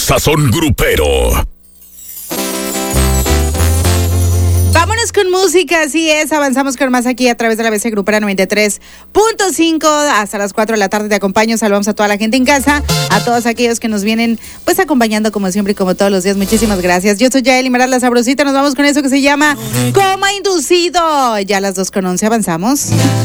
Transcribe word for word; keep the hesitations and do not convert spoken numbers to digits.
sazón grupero. Vámonos con música, así es, avanzamos con más aquí a través de la B C Grupera noventa y tres punto cinco hasta las cuatro de la tarde. Te acompaño, saludamos a toda la gente en casa, a todos aquellos que nos vienen pues acompañando como siempre y como todos los días. Muchísimas gracias. Yo soy Yael Imeral, la sabrosita, nos vamos con eso que se llama Coma Inducido. Ya las dos con once, avanzamos.